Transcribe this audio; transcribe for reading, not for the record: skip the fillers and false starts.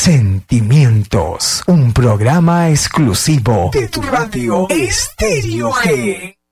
Sentimientos, un programa exclusivo de tu radio Estéreo G.